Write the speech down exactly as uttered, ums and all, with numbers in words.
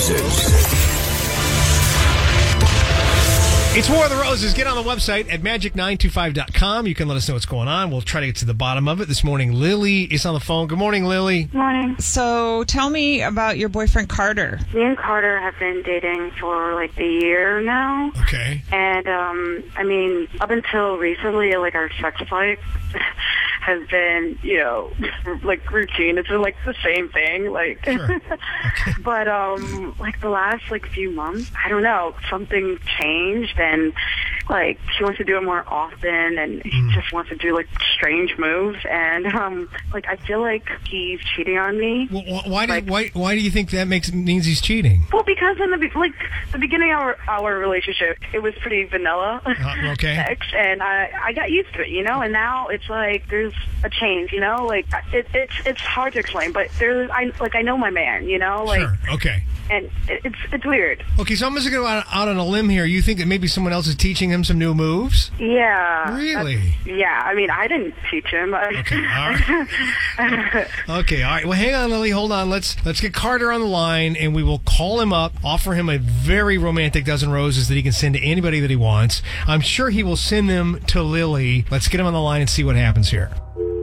Roses. It's War of the Roses. Get on the website at magic nine two five dot com. You can let us know what's going on. We'll try to get to the bottom of it. This morning, Lily is on the phone. Good morning, Lily. Good morning. So tell me about your boyfriend, Carter. Me and Carter have been dating for like a year now. Okay. And, um, I mean, up until recently, like, our sex life has been, you know, like, routine. It's been, like, the same thing. Like, Sure. Okay. But, um, like, the last, like, few months, I don't know, something changed. And, like, she wants to do it more often. And he Mm. just wants to do, like, strange moves. And, um, like, I feel like he's cheating on me. Well, wh- why, do, Like- why, why do you think that makes means he's cheating? Well, because in the be- like the beginning of our, our relationship, it was pretty vanilla Uh, okay. sex, and I I got used to it, you know. And now it's like there's a change, you know. Like it, it's it's hard to explain, but there's I like I know my man, you know. Like, Sure. Okay. and it, it's it's weird. Okay, so I'm just going to go out, out on a limb here. You think that maybe someone else is teaching him some new moves? Yeah. Really? that's- Yeah. I mean, I didn't teach him. Okay, all right. Okay, all right. Well, hang on, Lily. Hold on. Let's let's get Carter on the line, and we will call him up, offer him a very romantic dozen roses that he can send to anybody that he wants. I'm sure he will send them to Lily. Let's get him on the line and see what happens here.